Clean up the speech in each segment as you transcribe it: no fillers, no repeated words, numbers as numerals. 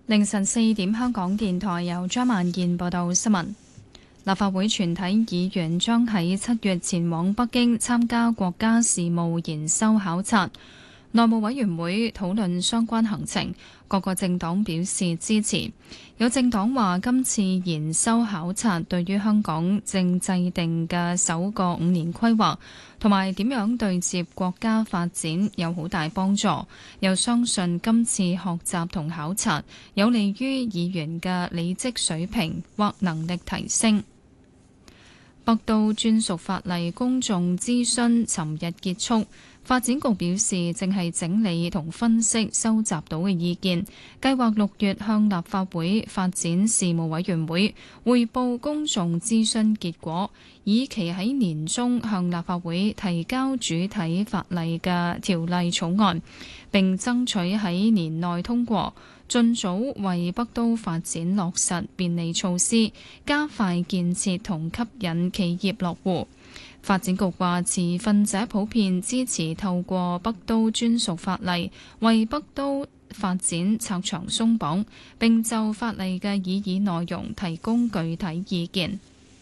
凌晨4點，香港電台由張曼燕報道新聞。立法會全體議員將喺7月前往北京參加國家事務研修考察。內務委員會討論相關行程，各個政黨表示支持。有政黨話今次研修考察對於香港正制定嘅首個5年規劃同埋點樣對接國家發展有好大幫助，又相信今次學習同考察有利於議員嘅履職水平或能力提升。北都專屬法例公眾諮詢尋日結束，發展局表示正係整理同分析收集到嘅意見，計劃6月向立法會發展事務委員會匯報公眾諮詢結果，以期喺年中向立法會提交主體法例嘅條例草案，並爭取喺年內通過，盡早為北都發展落實便利措施，加快建設同吸引企業落戶。發展局話，持份者普遍支持透過北都專屬法例為北都發展拆牆鬆綁，並就法例嘅擬議內容提供具體意見。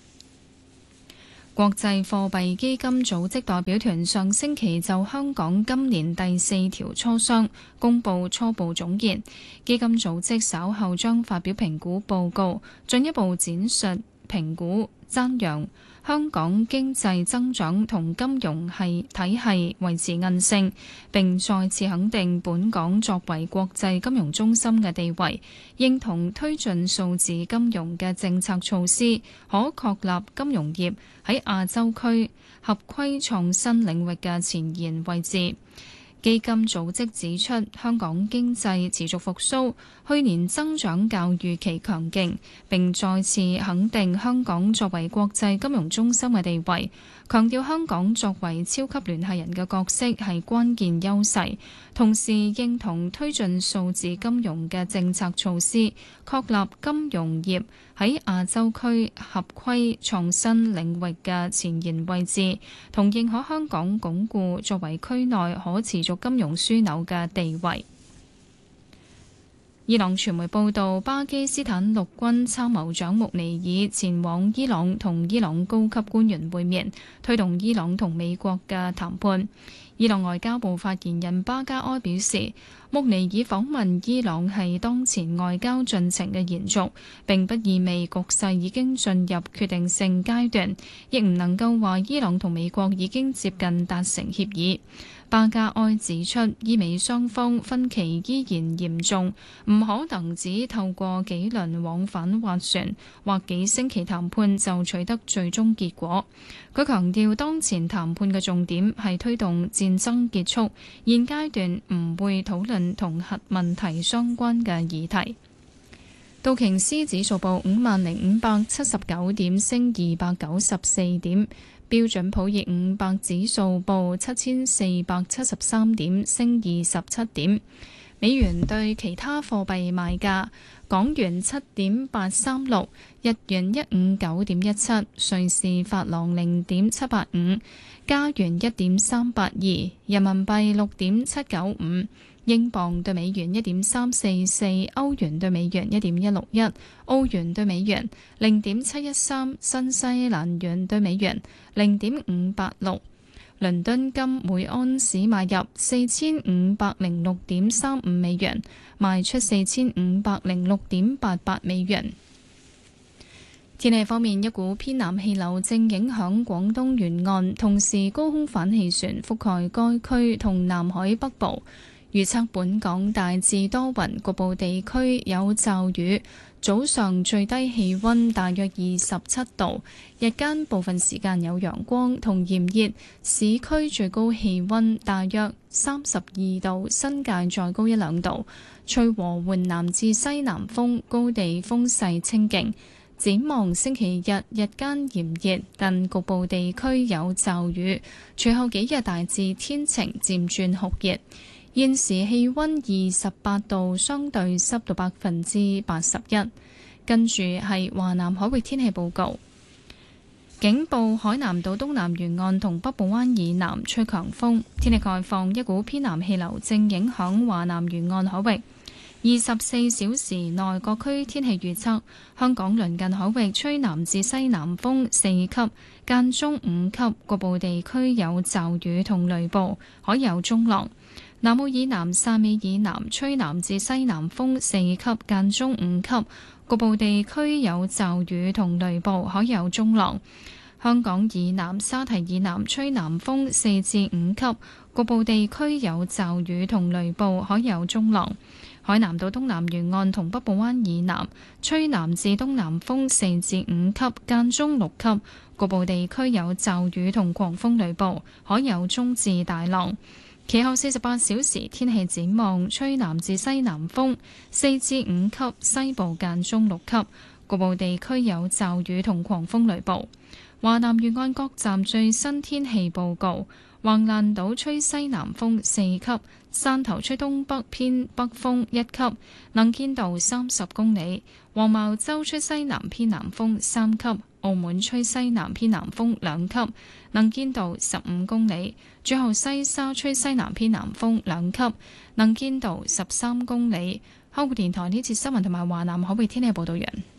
國際貨幣基金組織代表團上星期就香港今年第4條磋商公佈初步總結，基金組織稍後將發表評估報告，進一步展述評估，讚揚香港經濟增長同金融體系維持韌性，並再次肯定本港作為國際金融中心嘅地位，認同推進數字金融嘅政策措施，可確立金融業喺亞洲區合規創新領域嘅前沿位置。基金組織指出，香港經濟持續復甦，去年增長較預期強勁，並再次肯定香港作為國際金融中心嘅地位，強調香港作為超級聯繫人嘅角色係關鍵優勢，同時認同推進數字金融嘅政策措施，確立金融業喺亞洲區合規創新領域嘅前沿位置，同認可香港鞏固作為區內可持續金融樞紐嘅地位。伊朗傳媒報道，巴基斯坦陸軍參謀長穆尼爾前往伊朗同伊朗高級官員會面，推動伊朗同美國嘅談判。伊朗外交部發言人巴加埃表示，穆尼爾訪問伊朗係當前外交進程嘅延續，並不意味局勢已經進入決定性階段，亦唔能夠話伊朗同美國已經接近達成協議。巴加埃指出，伊美雙方分歧依然嚴重，唔可能只透過幾輪往返斡旋或幾星期談判就取得最終結果。佢強調，當前談判嘅重點係推動戰爭結束，現階段唔會討論同核問題相關嘅議題。道瓊斯指數報50,579點，升294點。標準普爾500指數報7473點，升27點。美元對其他貨幣賣價：港元7.836，日元159.17，瑞士法郎0.785，加元1.382，人民幣6.795。英鎊對美元1.344，歐元對美元1.161，澳元對美元0.713，新西蘭元對美元0.586。倫敦金每安士買入4506.35美元，賣出4506.88美元。天氣方面，一股偏南氣流正影響廣東沿岸，同時高空反氣旋覆蓋該區同南海北部。預測本港大致多雲，局部地區有驟雨。早上最低氣溫大約27度，日間部分時間有陽光同炎熱。市區最高氣溫大約32度，新界再高1-2度。吹和緩南至西南風，高地風勢清勁。展望星期日，日間炎熱，但局部地區有驟雨。隨後幾日大致天晴，漸轉酷熱。現時氣溫28度，相對濕度81%。跟住係華南海域天氣報告，警報：海南島東南沿岸同北部灣以南吹強風。天氣概況：一股偏南氣流正影響華南沿岸海域。 24小時內各區天氣預測：香港鄰近海域吹南至西南風4級，間中5級，局部地區有驟雨同雷暴，海有中浪。南澳以南、汕尾以南吹南至西南風4級，間中5級，局部地區有驟雨同雷暴，海有中浪。香港以南、沙堤以南吹南風4至5級，局部地區有驟雨同雷暴，海有中浪。海南島東南沿岸同北部灣以南吹南至東南風4至5級，間中6級，局部地區有驟雨同狂風雷暴，海有中至大浪。其後48小時天氣展望：吹南至西南風4至5級，西部間中6級，局部地區有驟雨同狂風雷暴。華南沿岸各站最新天氣報告：橫瀾島吹西南風4級，汕頭吹東北偏北風1級，能見度30公里；黃茅洲吹西南偏南風3級，澳門吹西南偏南風2級，能見度15公里；最後西沙吹西南偏南風2級，能見度13公里。香港電台呢節新聞同埋華南海域天氣報道完。